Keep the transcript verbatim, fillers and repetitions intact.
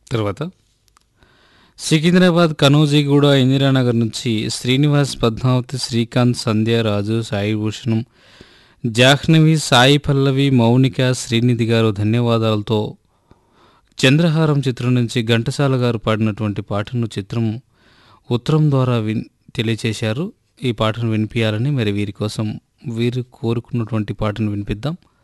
తర్వాత సికింద్రాబాద్ కనోజీగూడ ఇందిరానగర్ నుంచి శ్రీనివాస్, పద్మావతి, శ్రీకాంత్, సంధ్య, రాజు, సాయి భూషణం, జాహ్నవి, సాయి పల్లవి, మౌనిక, శ్రీనిధి గారు ధన్యవాదాలతో చంద్రహారం చిత్రం నుంచి ఘంటసాల గారు పాడినటువంటి పాటను చిత్రం ఉత్తరం ద్వారా విన్ తెలియచేశారు. ఈ పాటను వినిపించాలని మరి వీరి కోసం వీరు కోరుకున్నటువంటి పాటను వినిపిద్దాం.